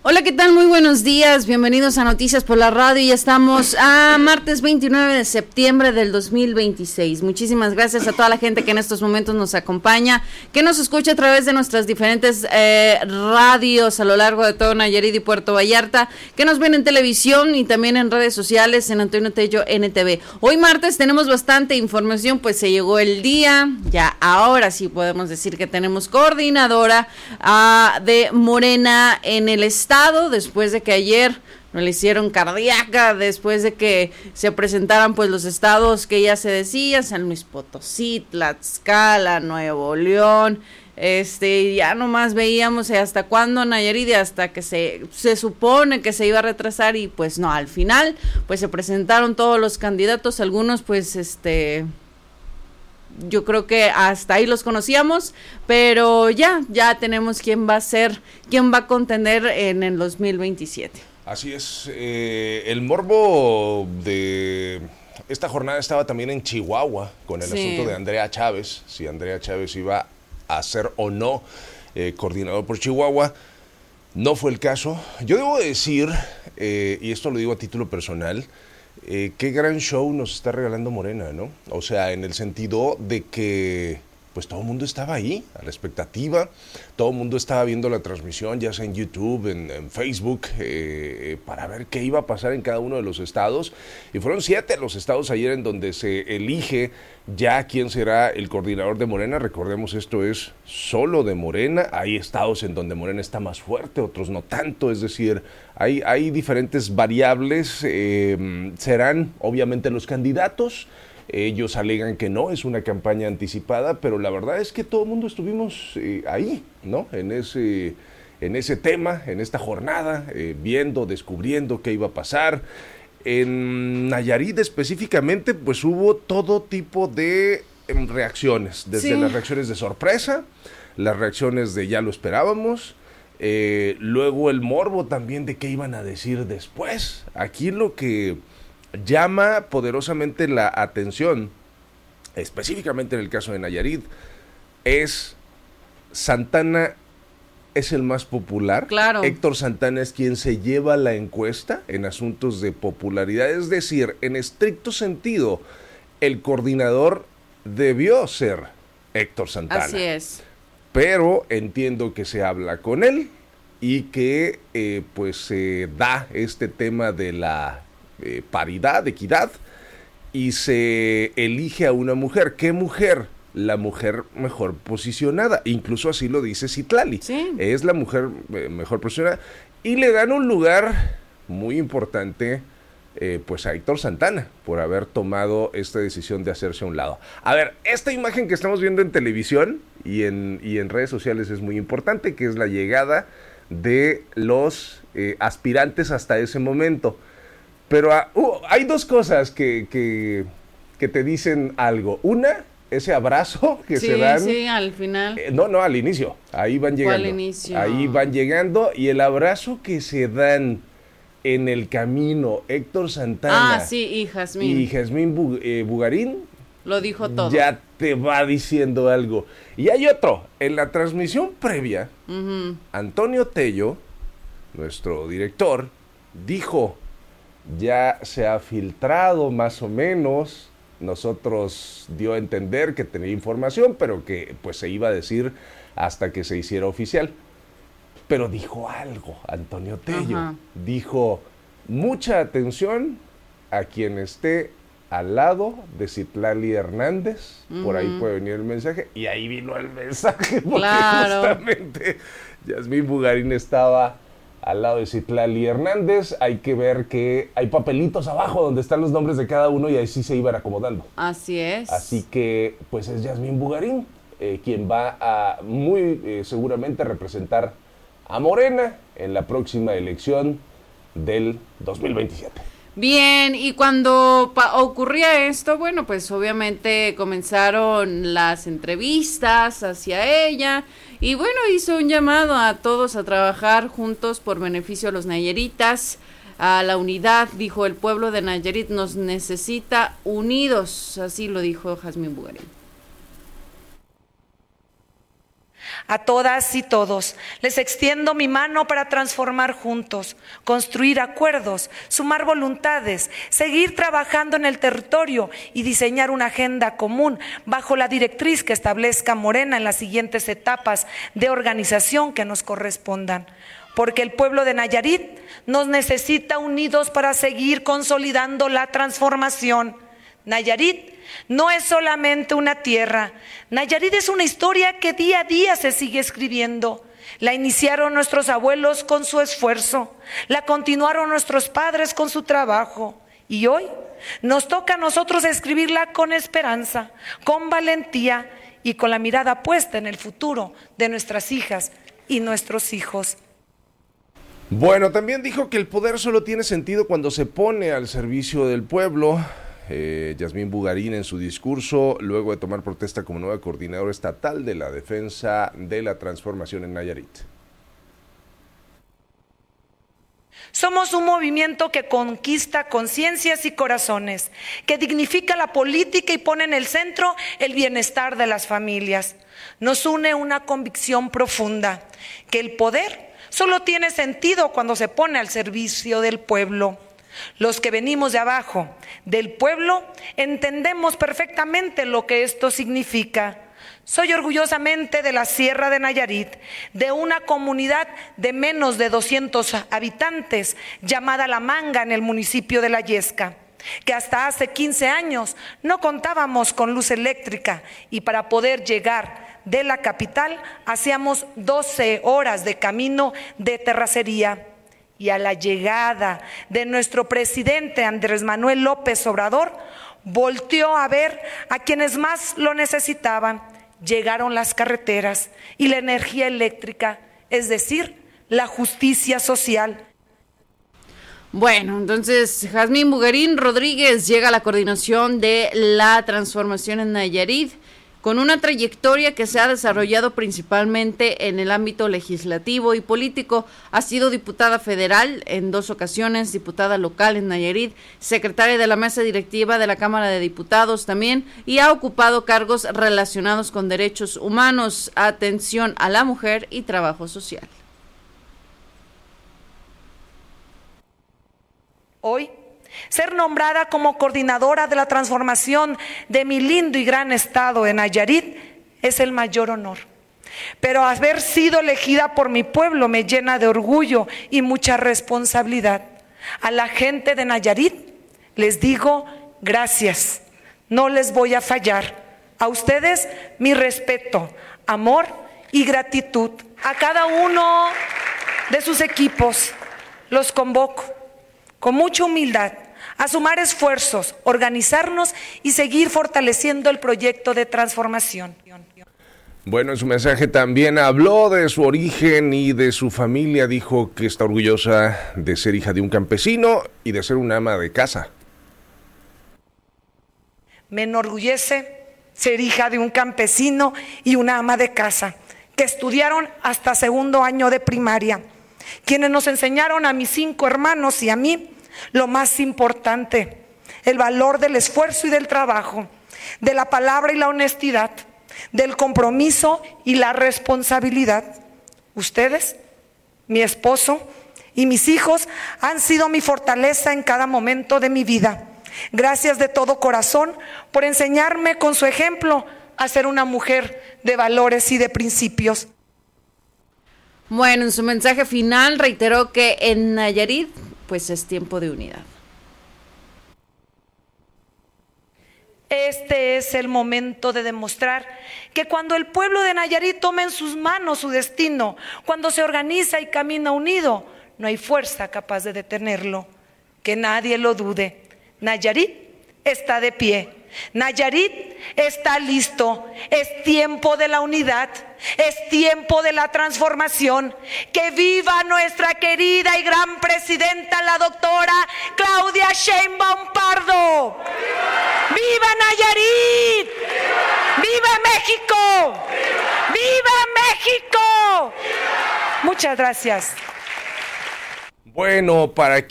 Hola, ¿qué tal? Muy buenos días, bienvenidos a Noticias por la Radio. Ya estamos a martes 29 de septiembre del 2026. Muchísimas gracias a toda la gente que en estos momentos nos acompaña, que nos escucha a través de nuestras diferentes radios a lo largo de todo Nayarit y Puerto Vallarta, que nos ven en televisión y también en redes sociales en Antonio Tello NTV. Hoy martes tenemos bastante información, pues se llegó el día, ya ahora sí podemos decir que tenemos coordinadora de Morena en el estado, después de que ayer no le hicieron cardíaca, después de que se presentaran pues los estados que ya se decía, San Luis Potosí, Tlaxcala, Nuevo León, ya nomás veíamos hasta cuándo Nayarit, hasta que se supone que se iba a retrasar y pues no, al final pues se presentaron todos los candidatos, algunos pues yo creo que hasta ahí los conocíamos, pero ya tenemos quién va a contender en el 2027. Así es, el morbo de esta jornada estaba también en Chihuahua con el asunto de Andrea Chávez, si Andrea Chávez iba a ser o no coordinador por Chihuahua. No fue el caso. Yo debo decir, y esto lo digo a título personal, qué gran show nos está regalando Morena, ¿no? O sea, en el sentido de que pues todo el mundo estaba ahí, a la expectativa, todo el mundo estaba viendo la transmisión, ya sea en YouTube, en Facebook, para ver qué iba a pasar en cada uno de los estados, y fueron 7 los estados ayer en donde se elige ya quién será el coordinador de Morena. Recordemos, esto es solo de Morena, hay estados en donde Morena está más fuerte, otros no tanto, es decir, hay diferentes variables, serán obviamente los candidatos. Ellos alegan que no, es una campaña anticipada, pero la verdad es que todo el mundo estuvimos ahí, ¿no? En ese tema, en esta jornada, viendo, descubriendo qué iba a pasar. En Nayarit específicamente, pues hubo todo tipo de reacciones, desde las reacciones de sorpresa, las reacciones de ya lo esperábamos, luego el morbo también de qué iban a decir después. Aquí lo que llama poderosamente la atención, específicamente en el caso de Nayarit, es Santana es el más popular. Claro. Héctor Santana es quien se lleva la encuesta en asuntos de popularidad, es decir, en estricto sentido, el coordinador debió ser Héctor Santana. Así es. Pero entiendo que se habla con él y que pues se da este tema de la paridad, equidad, y se elige a una mujer. ¿Qué mujer? La mujer mejor posicionada, incluso así lo dice Citlali, es la mujer mejor posicionada, y le dan un lugar muy importante pues a Héctor Santana, por haber tomado esta decisión de hacerse a un lado. A ver, esta imagen que estamos viendo en televisión y en redes sociales es muy importante, que es la llegada de los aspirantes hasta ese momento. Pero hay dos cosas que te dicen algo. Una, ese abrazo que se dan. Sí, al final. No, al inicio. Ahí van llegando. ¿Cuál inicio? Ahí van llegando, y el abrazo que se dan en el camino Héctor Santana. Y Jazmín Bugarín. Lo dijo todo. Ya te va diciendo algo. Y hay otro. En la transmisión previa, Antonio Tello, nuestro director, dijo: ya se ha filtrado más o menos, nosotros dio a entender que tenía información, pero que pues se iba a decir hasta que se hiciera oficial. Pero dijo algo, Antonio Tello, dijo: mucha atención a quien esté al lado de Citlali Hernández, por ahí puede venir el mensaje, y ahí vino el mensaje, porque justamente Jazmín Bugarín estaba al lado de Citlali Hernández. Hay que ver que hay papelitos abajo donde están los nombres de cada uno, y ahí sí se iban acomodando. Así es. Así que pues es Jazmín Bugarín quien va a muy seguramente representar a Morena en la próxima elección del 2027. Bien, y cuando ocurría esto, bueno, pues obviamente comenzaron las entrevistas hacia ella, y bueno, hizo un llamado a todos a trabajar juntos por beneficio de los nayaritas, a la unidad. Dijo: el pueblo de Nayarit nos necesita unidos, así lo dijo Jazmín Bugarín. A todas y todos les extiendo mi mano para transformar juntos, construir acuerdos, sumar voluntades, seguir trabajando en el territorio y diseñar una agenda común bajo la directriz que establezca Morena en las siguientes etapas de organización que nos correspondan. Porque el pueblo de Nayarit nos necesita unidos para seguir consolidando la transformación. Nayarit no es solamente una tierra. Nayarit es una historia que día a día se sigue escribiendo. La iniciaron nuestros abuelos con su esfuerzo, la continuaron nuestros padres con su trabajo. Y hoy nos toca a nosotros escribirla con esperanza, con valentía y con la mirada puesta en el futuro de nuestras hijas y nuestros hijos. Bueno, también dijo que el poder solo tiene sentido cuando se pone al servicio del pueblo. Yasmín Bugarín en su discurso, luego de tomar protesta como nueva coordinadora estatal de la defensa de la transformación en Nayarit. Somos un movimiento que conquista conciencias y corazones, que dignifica la política y pone en el centro el bienestar de las familias. Nos une una convicción profunda, que el poder solo tiene sentido cuando se pone al servicio del pueblo. Los que venimos de abajo, del pueblo, entendemos perfectamente lo que esto significa. Soy orgullosamente de la Sierra de Nayarit, de una comunidad de menos de 200 habitantes llamada La Manga en el municipio de La Yesca, que hasta hace 15 años no contábamos con luz eléctrica y para poder llegar de la capital hacíamos 12 horas de camino de terracería. Y a la llegada de nuestro presidente Andrés Manuel López Obrador, volteó a ver a quienes más lo necesitaban. Llegaron las carreteras y la energía eléctrica, es decir, la justicia social. Bueno, entonces Yasmín Bugarín Rodríguez llega a la coordinación de la transformación en Nayarit, con una trayectoria que se ha desarrollado principalmente en el ámbito legislativo y político. Ha sido diputada federal en 2 ocasiones, diputada local en Nayarit, secretaria de la mesa directiva de la Cámara de Diputados también, y ha ocupado cargos relacionados con derechos humanos, atención a la mujer y trabajo social. Hoy, ser nombrada como coordinadora de la transformación de mi lindo y gran estado en Nayarit es el mayor honor. Pero haber sido elegida por mi pueblo me llena de orgullo y mucha responsabilidad. A la gente de Nayarit les digo gracias, no les voy a fallar. A ustedes mi respeto, amor y gratitud. A cada uno de sus equipos los convoco con mucha humildad a sumar esfuerzos, organizarnos y seguir fortaleciendo el proyecto de transformación. Bueno, en su mensaje también habló de su origen y de su familia. Dijo que está orgullosa de ser hija de un campesino y de ser una ama de casa. Me enorgullece ser hija de un campesino y una ama de casa, que estudiaron hasta 2º año de primaria, quienes nos enseñaron a mis 5 hermanos y a mí lo más importante, el valor del esfuerzo y del trabajo, de la palabra y la honestidad, del compromiso y la responsabilidad. Ustedes, mi esposo y mis hijos han sido mi fortaleza en cada momento de mi vida. Gracias de todo corazón por enseñarme con su ejemplo a ser una mujer de valores y de principios. Bueno, en su mensaje final reiteró que en Nayarit pues es tiempo de unidad. Este es el momento de demostrar que cuando el pueblo de Nayarit toma en sus manos su destino, cuando se organiza y camina unido, no hay fuerza capaz de detenerlo. Que nadie lo dude. Nayarit está de pie. Nayarit está listo. Es tiempo de la unidad. Es tiempo de la transformación. Que viva nuestra querida y gran presidenta, la doctora Claudia Sheinbaum Pardo. ¡Viva Nayarit! ¡Viva México! ¡Viva México! Muchas gracias. Bueno, para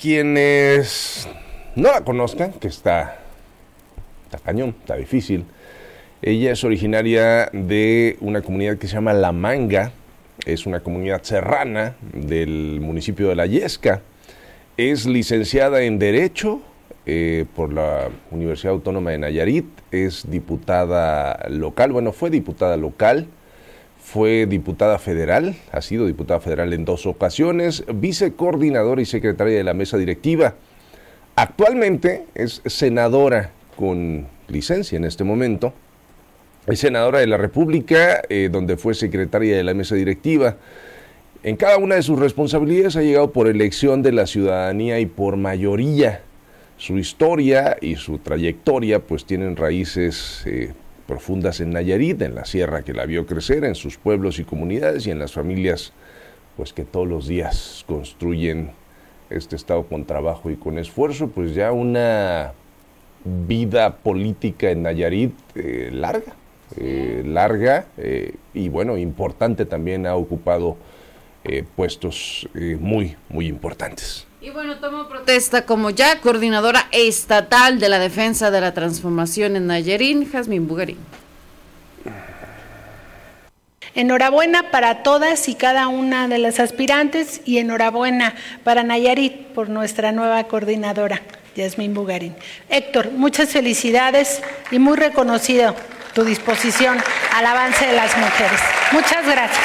quienes no la conozcan, que está cañón, está difícil. Ella es originaria de una comunidad que se llama La Manga, es una comunidad serrana del municipio de La Yesca. Es licenciada en Derecho por la Universidad Autónoma de Nayarit, es diputada local, fue diputada local, fue diputada federal, ha sido diputada federal en 2 ocasiones, vicecoordinadora y secretaria de la mesa directiva. Actualmente es senadora con licencia en este momento, es senadora de la República, donde fue secretaria de la mesa directiva. En cada una de sus responsabilidades ha llegado por elección de la ciudadanía y por mayoría. Su historia y su trayectoria pues tienen raíces profundas en Nayarit, en la sierra que la vio crecer, en sus pueblos y comunidades y en las familias pues que todos los días construyen este estado con trabajo y con esfuerzo, pues ya una vida política en Nayarit larga y importante. También ha ocupado puestos muy importantes. Y tomó protesta como ya coordinadora estatal de la defensa de la transformación en Nayarit, Jazmín Bugarín. Enhorabuena para todas y cada una de las aspirantes y enhorabuena para Nayarit por nuestra nueva coordinadora, Jazmín Bugarín. Héctor, muchas felicidades y muy reconocido tu disposición al avance de las mujeres. Muchas gracias.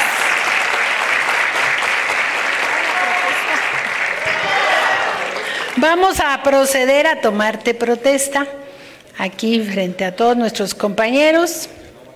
Vamos a proceder a tomarte protesta aquí frente a todos nuestros compañeros.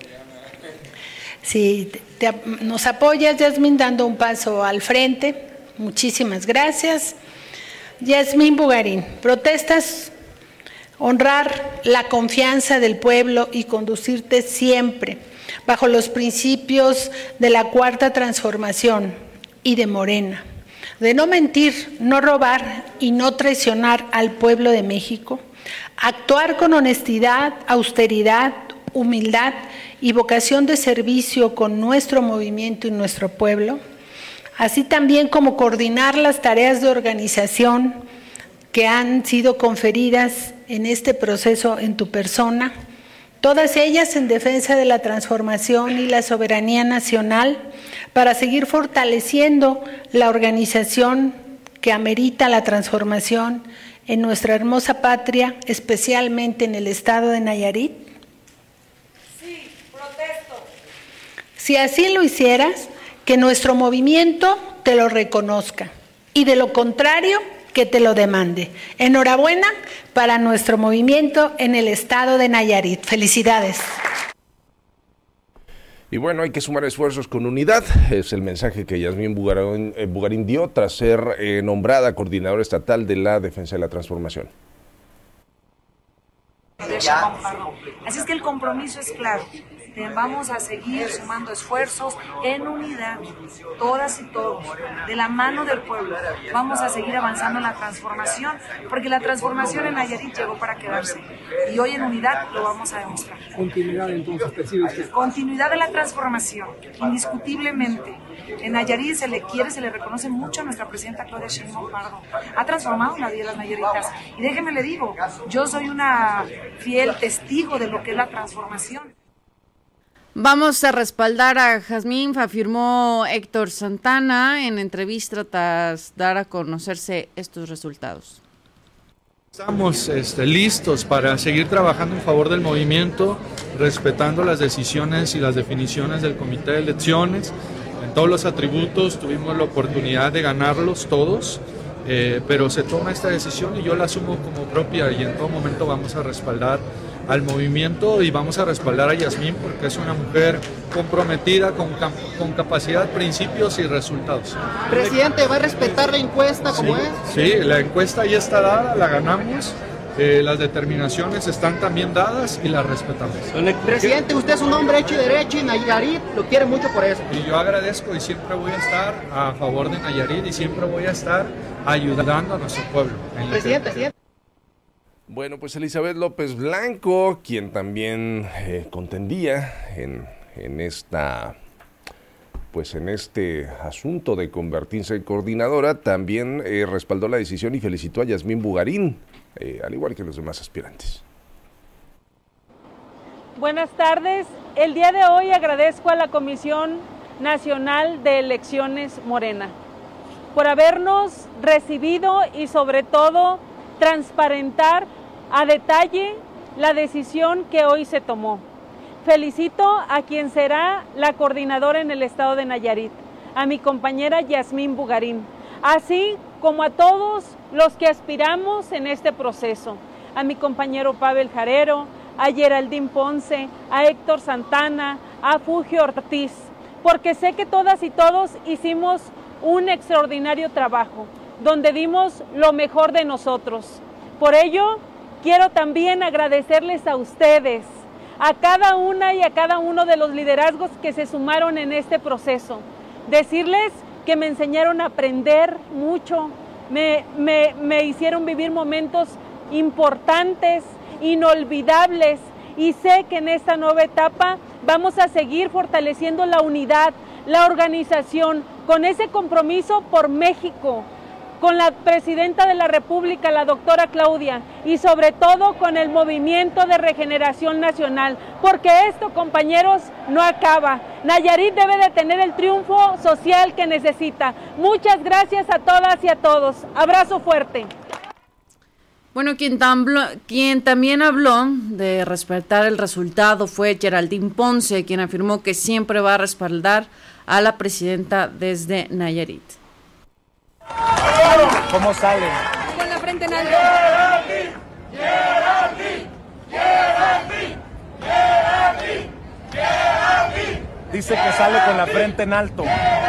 Si nos apoyas, Jazmín, dando un paso al frente. Muchísimas gracias. Jazmín Bugarín, protestas honrar la confianza del pueblo y conducirte siempre bajo los principios de la Cuarta Transformación y de Morena, de no mentir, no robar y no traicionar al pueblo de México, actuar con honestidad, austeridad, humildad y vocación de servicio con nuestro movimiento y nuestro pueblo, así también como coordinar las tareas de organización que han sido conferidas en este proceso en tu persona, todas ellas en defensa de la transformación y la soberanía nacional, para seguir fortaleciendo la organización que amerita la transformación en nuestra hermosa patria, especialmente en el estado de Nayarit? Sí, protesto. Si así lo hicieras, que nuestro movimiento te lo reconozca y de lo contrario, que te lo demande. Enhorabuena para nuestro movimiento en el estado de Nayarit. Felicidades. Y hay que sumar esfuerzos con unidad. Es el mensaje que Jazmín Bugarín dio tras ser nombrada coordinadora estatal de la defensa de la transformación. Así es que el compromiso es claro. Vamos a seguir sumando esfuerzos en unidad, todas y todos, de la mano del pueblo. Vamos a seguir avanzando en la transformación, porque la transformación en Nayarit llegó para quedarse. Y hoy en unidad lo vamos a demostrar. Continuidad entonces, percibe usted. Continuidad de la transformación, indiscutiblemente. En Nayarit se le reconoce mucho a nuestra presidenta Claudia Sheinbaum Pardo. Ha transformado la vida de las nayaritas. Y déjeme le digo, yo soy una fiel testigo de lo que es la transformación. Vamos a respaldar a Jazmín, afirmó Héctor Santana en entrevista tras dar a conocerse estos resultados. Estamos listos para seguir trabajando en favor del movimiento, respetando las decisiones y las definiciones del Comité de Elecciones. En todos los atributos tuvimos la oportunidad de ganarlos todos, pero se toma esta decisión y yo la asumo como propia y en todo momento vamos a respaldar al movimiento y vamos a respaldar a Jazmín porque es una mujer comprometida con capacidad, principios y resultados. Presidente, ¿va a respetar la encuesta como es? Sí, la encuesta ya está dada, la ganamos, las determinaciones están también dadas y las respetamos. Presidente, usted es un hombre hecho y derecho y Nayarit lo quiere mucho por eso. Y yo agradezco y siempre voy a estar a favor de Nayarit y siempre voy a estar ayudando a nuestro pueblo. Presidente. Bueno, pues Elizabeth López Blanco, quien también contendía en este asunto de convertirse en coordinadora, también respaldó la decisión y felicitó a Jazmín Bugarín, al igual que los demás aspirantes. Buenas tardes. El día de hoy agradezco a la Comisión Nacional de Elecciones Morena por habernos recibido y sobre todo transparentar a detalle la decisión que hoy se tomó. Felicito a quien será la coordinadora en el estado de Nayarit, a mi compañera Yasmín Bugarín, así como a todos los que aspiramos en este proceso, a mi compañero Pavel Jarero, a Geraldine Ponce, a Héctor Santana, a Fugio Ortiz, porque sé que todas y todos hicimos un extraordinario trabajo, donde dimos lo mejor de nosotros. Por ello, quiero también agradecerles a ustedes, a cada una y a cada uno de los liderazgos que se sumaron en este proceso. Decirles que me enseñaron a aprender mucho, me hicieron vivir momentos importantes, inolvidables, y sé que en esta nueva etapa vamos a seguir fortaleciendo la unidad, la organización, con ese compromiso por México, con la presidenta de la República, la doctora Claudia, y sobre todo con el Movimiento de Regeneración Nacional, porque esto, compañeros, no acaba. Nayarit debe de tener el triunfo social que necesita. Muchas gracias a todas y a todos. Abrazo fuerte. Bueno, quien también habló de respetar el resultado fue Geraldine Ponce, quien afirmó que siempre va a respaldar a la presidenta desde Nayarit. ¿Cómo sale? Con la frente en alto. Dice que sale con la frente en alto.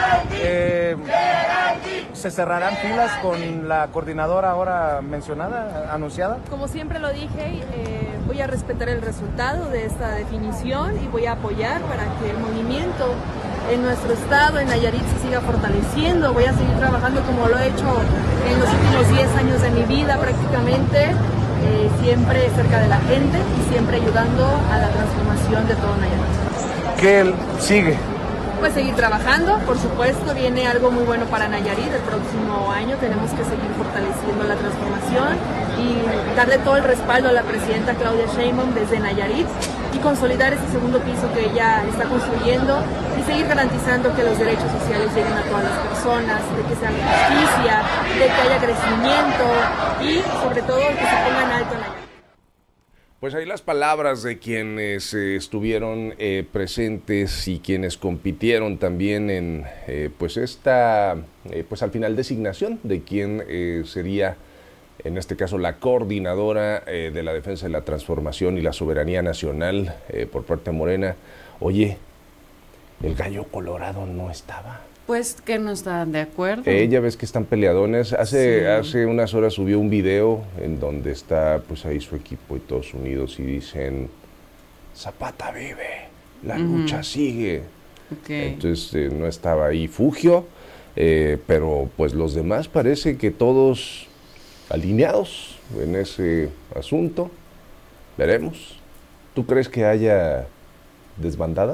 ¿Se cerrarán filas con la coordinadora ahora mencionada, anunciada? Como siempre lo dije, voy a respetar el resultado de esta definición y voy a apoyar para que el movimiento en nuestro estado, en Nayarit, se siga fortaleciendo. Voy a seguir trabajando como lo he hecho en los últimos 10 años de mi vida prácticamente, siempre cerca de la gente y siempre ayudando a la transformación de todo Nayarit. ¿Qué sigue? Pues seguir trabajando, por supuesto, viene algo muy bueno para Nayarit. El próximo año tenemos que seguir fortaleciendo la transformación y darle todo el respaldo a la presidenta Claudia Sheinbaum desde Nayarit y consolidar ese segundo piso que ella está construyendo y seguir garantizando que los derechos sociales lleguen a todas las personas, de que se haga justicia, de que haya crecimiento y sobre todo que se ponga en alto Nayarit. Pues ahí las palabras de quienes estuvieron presentes y quienes compitieron también en pues esta pues al final designación de quién sería en este caso la coordinadora de la defensa de la transformación y la soberanía nacional por parte de Morena. Oye, el gallo colorado no estaba. Pues que no estaban de acuerdo. Ya ves que están peleadones. Hace unas horas subió un video en donde está pues ahí su equipo y todos unidos y dicen Zapata vive, la lucha sigue. Okay. Entonces no estaba ahí Fugio, pero pues los demás parece que todos alineados en ese asunto. Veremos. ¿Tú crees que haya desbandada?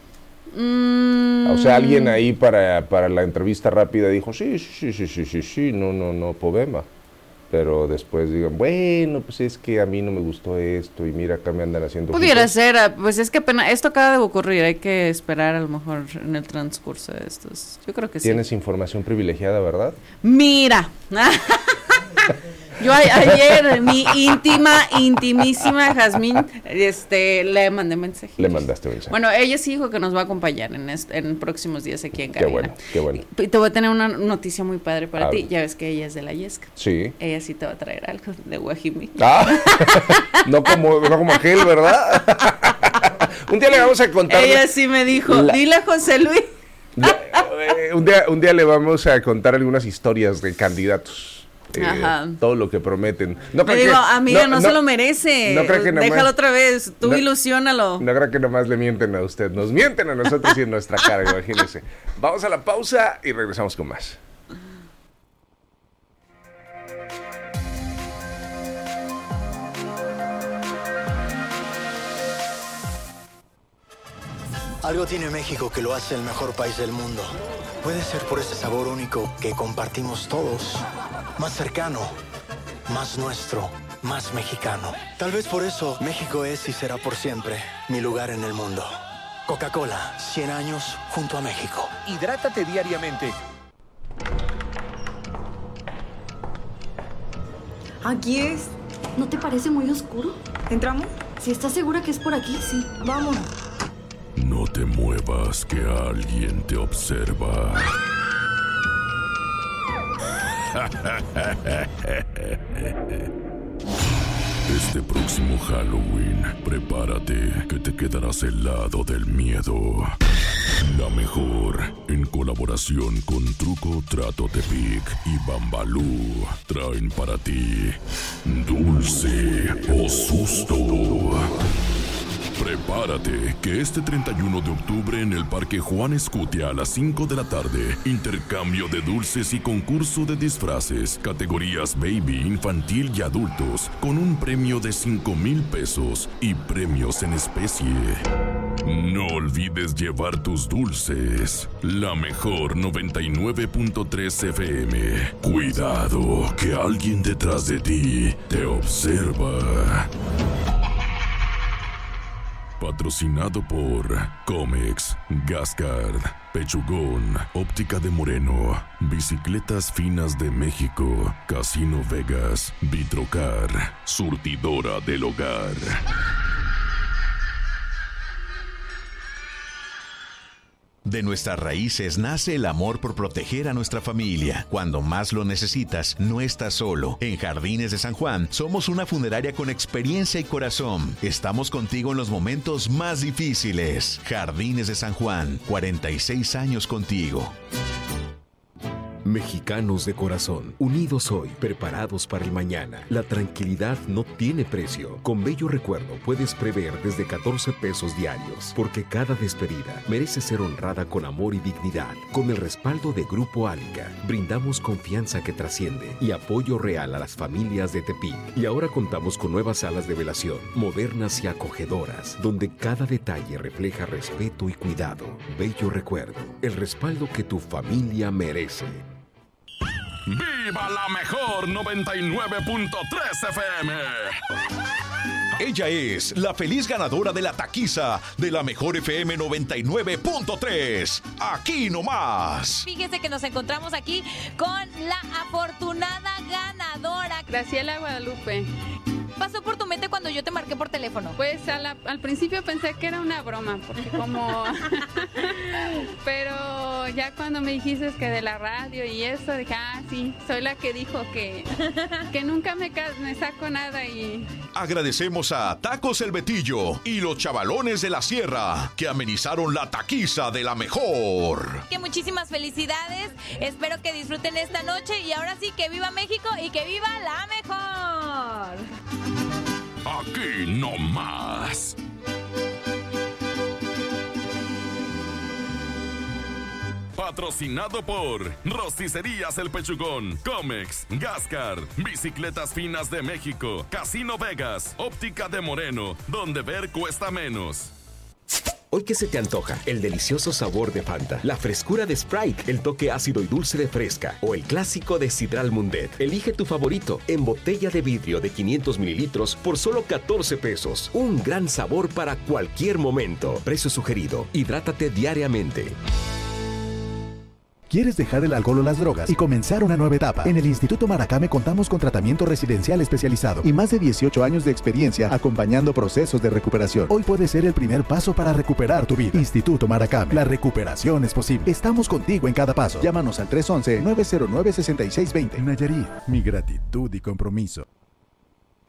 O sea, alguien ahí para la entrevista rápida dijo, sí, no problema. Pero después digan, bueno, pues es que a mí no me gustó esto y mira, acá me andan haciendo... Pudiera ser, pues es que apenas, esto acaba de ocurrir, hay que esperar a lo mejor en el transcurso de estos. Yo creo que sí. Tienes información privilegiada, ¿verdad? Mira, yo ayer, mi intimísima Jazmín, le mandé mensaje. Le mandaste mensaje. Bueno, ella sí dijo que nos va a acompañar en próximos días aquí en cabina. Qué bueno. Y te voy a tener una noticia muy padre para ti. Ver. Ya ves que ella es de la Yesca. Sí. Ella sí te va a traer algo de Guajimi. No como aquel, ¿verdad? Un día le vamos a contar. Ella sí me dijo, dile a José Luis. Un día le vamos a contar algunas historias de candidatos. Todo lo que prometen. Amiga, no se lo merece. No creo que déjalo otra vez, tú ilusiónalo. No creo que nomás le mienten a usted, nos mienten a nosotros y en nuestra cara, imagínense. Vamos a la pausa y regresamos con más. Algo tiene México que lo hace el mejor país del mundo. Puede ser por ese sabor único que compartimos todos. Más cercano, más nuestro. más mexicano. Tal vez por eso México es y será por siempre mi lugar en el mundo. Coca-Cola, 100 años junto a México. Hidrátate diariamente. Aquí es. ¿No te parece muy oscuro? ¿Entramos? Si estás segura que es por aquí, sí. Vamos. No te muevas, que alguien te observa. Este próximo Halloween, prepárate, que te quedarás helado del miedo. La mejor, en colaboración con Truco Trato Tepic y Bambalú, traen para ti Dulce o Susto. Prepárate, que este 31 de octubre en el Parque Juan Escutia a las 5 de la tarde, intercambio de dulces y concurso de disfraces, categorías baby, infantil y adultos, con un premio de 5,000 pesos y premios en especie. No olvides llevar tus dulces. La mejor 99.3 FM. Cuidado, que alguien detrás de ti te observa. Patrocinado por Comex, Gascard, Pechugón, Óptica de Moreno, Bicicletas Finas de México, Casino Vegas, Vitrocar, Surtidora del Hogar. De nuestras raíces nace el amor por proteger a nuestra familia. Cuando más lo necesitas, no estás solo. En Jardines de San Juan, somos una funeraria con experiencia y corazón. Estamos contigo en los momentos más difíciles. Jardines de San Juan, 46 años contigo. Mexicanos de corazón, unidos hoy, preparados para el mañana. La tranquilidad no tiene precio. Con Bello Recuerdo puedes prever desde 14 pesos diarios, porque cada despedida merece ser honrada con amor y dignidad. Con el respaldo de Grupo Álica, brindamos confianza que trasciende y apoyo real a las familias de Tepic. Y ahora contamos con nuevas salas de velación, modernas y acogedoras, donde cada detalle refleja respeto y cuidado. Bello Recuerdo, el respaldo que tu familia merece. ¡Viva la mejor 99.3 FM! Ella es la feliz ganadora de la taquiza de la mejor FM 99.3. Aquí nomás. Fíjese que nos encontramos aquí con la afortunada ganadora, Graciela Guadalupe. Pasó por tu mente cuando yo te marqué por teléfono. Pues al principio pensé que era una broma, porque como... Pero ya cuando me dijiste que de la radio y eso, dije, sí, soy la que dijo que nunca me saco nada y... Agradecemos a Tacos El Betillo y los Chavalones de la Sierra, que amenizaron la taquiza de la mejor. Que muchísimas felicidades, espero que disfruten esta noche y ahora sí que viva México y que viva la mejor. Aquí no más. Patrocinado por Rosticerías El Pechugón, Comex, Gascard, Bicicletas Finas de México, Casino Vegas, Óptica de Moreno, donde ver cuesta menos. Hoy, ¿qué se te antoja? El delicioso sabor de Fanta, la frescura de Sprite, el toque ácido y dulce de Fresca o el clásico de Sidral Mundet. Elige tu favorito en botella de vidrio de 500 mililitros por solo 14 pesos. Un gran sabor para cualquier momento. Precio sugerido. Hidrátate diariamente. ¿Quieres dejar el alcohol o las drogas y comenzar una nueva etapa? En el Instituto Maracame contamos con tratamiento residencial especializado y más de 18 años de experiencia acompañando procesos de recuperación. Hoy puede ser el primer paso para recuperar tu vida. Instituto Maracame, la recuperación es posible. Estamos contigo en cada paso. Llámanos al 311-909-6620. Nayarit, mi gratitud y compromiso.